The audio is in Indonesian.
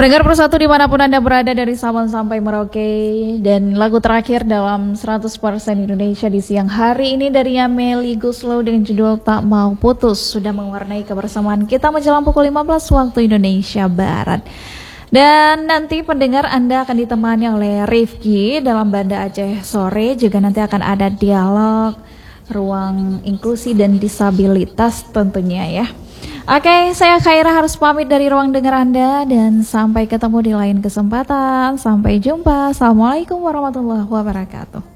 Pendengar persatu dimanapun Anda berada dari Sabang sampai Merauke. Dan lagu terakhir dalam 100% Indonesia di siang hari ini dari Meli Guslow dengan judul Tak Mau Putus sudah mewarnai kebersamaan kita menjelang pukul 15 waktu Indonesia Barat. Dan nanti pendengar Anda akan ditemani oleh Rifki dalam Banda Aceh Sore. Juga nanti akan ada dialog ruang inklusi dan disabilitas tentunya ya. Oke, saya Khaira harus pamit dari ruang dengar Anda dan sampai ketemu di lain kesempatan. Sampai jumpa. Assalamualaikum warahmatullahi wabarakatuh.